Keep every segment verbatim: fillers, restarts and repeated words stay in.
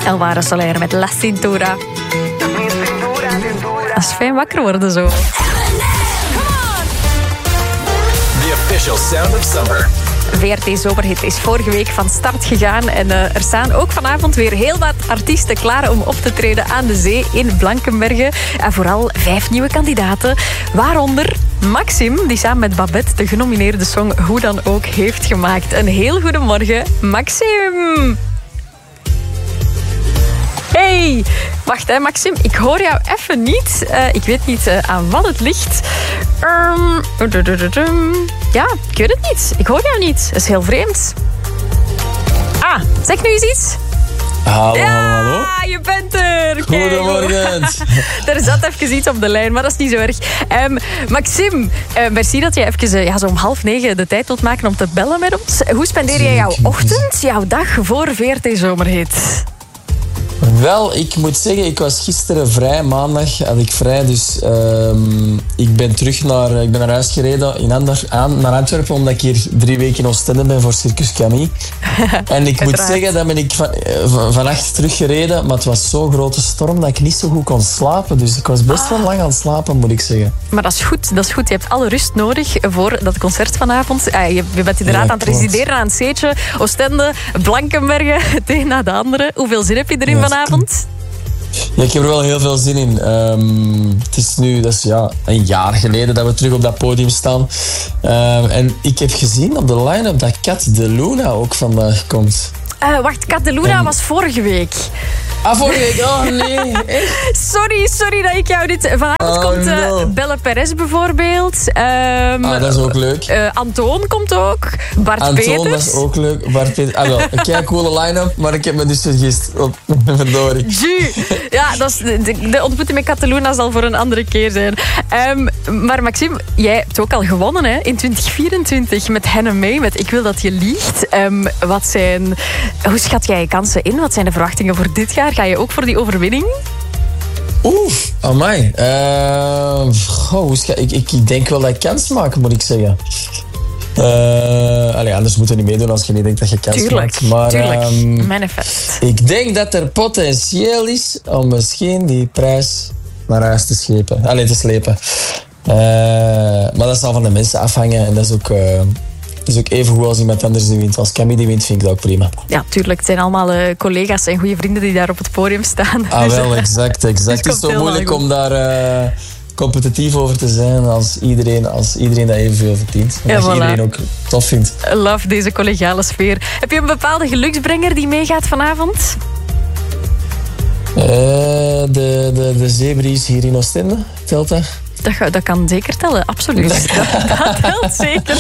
Elvira Soler met La Cintura. Dat is fijn wakker worden zo. The official sound of summer. V R T Zomerhit is vorige week van start gegaan. En uh, er staan ook vanavond weer heel wat artiesten klaar om op te treden aan de zee in Blankenberge. En vooral vijf nieuwe kandidaten. Waaronder Maxim, die samen met Babette de genomineerde song Hoe dan ook heeft gemaakt. Een heel goedemorgen, Maxim. Hey, wacht hè, Maxim. Ik hoor jou even niet. Uh, ik weet niet uh, aan wat het ligt. Um, ja, ik weet het niet. Ik hoor jou niet. Dat is heel vreemd. Ah, zeg nu eens iets. Hallo, ja, hallo, hallo. Je bent er. Goedemorgen. Er zat even iets op de lijn, maar dat is niet zo erg. Um, Maxim, uh, merci dat je even uh, ja, zo om half negen de tijd wilt maken om te bellen met ons. Hoe spendeer jij jouw ochtend, jouw dag voor V R T Zomerhit? Wel, ik moet zeggen, ik was gisteren vrij. Maandag had ik vrij, dus uh, ik ben terug naar, ik ben naar huis gereden in Ander, aan, naar Antwerpen, omdat ik hier drie weken in Oostende ben voor Circus Camille. En ik moet zeggen, dan ben ik van, van, vannacht teruggereden, maar het was zo'n grote storm dat ik niet zo goed kon slapen. Dus ik was best wel lang aan het slapen, moet ik zeggen. Maar dat is goed, dat is goed. Je hebt alle rust nodig voor dat concert vanavond. Uh, je, je bent inderdaad Ja, aan het resideren aan het zeetje. Oostende, Blankenberge, het een na de andere. Hoeveel zin heb je erin Ja. vanavond? Ja, ik heb er wel heel veel zin in. Um, het is nu, dat is ja, een jaar geleden dat we terug op dat podium staan. Um, en ik heb gezien op de line-up dat Cat de Luna ook vandaag komt. Uh, wacht, Cat de Luna en... was vorige week. Ah, vorige week? Oh, nee. Echt? Sorry, sorry dat ik jou dit... Vanavond oh, komt uh, no. Belle Perez bijvoorbeeld. Um, ah, dat is ook leuk. Uh, Antoon komt ook. Bart Antoon, Peters. dat is ook leuk. Bart Peters. Ah, wel, een kei coole line-up, maar ik heb me dus vergist. Oh, verdorie. Ju. Ja, dat is de, de, de ontmoeting met Cataluna zal voor een andere keer zijn. Um, maar Maxim, jij hebt ook al gewonnen hè, in twintig vierentwintig met Hannah May, met Ik wil dat je liegt. Um, wat zijn, hoe schat jij je kansen in? Wat zijn de verwachtingen voor dit jaar? Ga je ook voor die overwinning? Oeh, amai. Uh, goh, ik, ik, ik denk wel dat ik kans maak, moet ik zeggen. Uh, allee, anders moet je niet meedoen als je niet denkt dat je kans tuurlijk, maakt. Maar, tuurlijk, um, manifest. Ik denk dat er potentieel is om misschien die prijs naar huis te schepen. Allee, te slepen. Uh, maar dat zal van de mensen afhangen en dat is ook... Uh, Dat is ook even goed als iemand anders die wint. Als Camille die wint, vind ik dat ook prima. Ja, tuurlijk. Het zijn allemaal uh, collega's en goede vrienden die daar op het podium staan. Ah, wel, exact, exact. Dus het is zo moeilijk om daar uh, competitief over te zijn als iedereen, als iedereen dat evenveel verdient. En ja, dat voilà. iedereen ook tof vindt. Love deze collegiale sfeer. Heb je een bepaalde geluksbrenger die meegaat vanavond? Uh, de, de, de zeebries hier in Oostende, telt dat? Dat, dat kan zeker tellen, absoluut. Dat, dat telt zeker.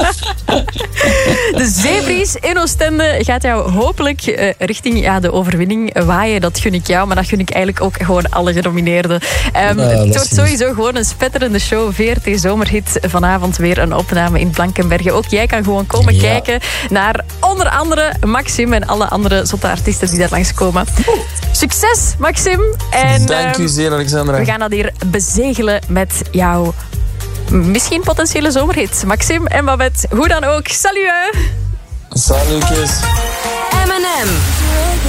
De zeebries in Oostende gaat jou hopelijk uh, richting ja, de overwinning waaien. Dat gun ik jou, maar dat gun ik eigenlijk ook gewoon alle genomineerden. Um, uh, het wordt sowieso gewoon een spetterende show. V R T Zomerhit, vanavond weer een opname in Blankenberge. Ook jij kan gewoon komen ja. kijken naar onder andere Maxim en alle andere zotte artiesten die daar langskomen. Succes, Maxim. En, Dank u zeer, Alexandra. We gaan dat hier bezegelen met jouw misschien potentiële zomerhit. Maxim en Babette, hoe dan ook. Salut! Salutjes. M en M.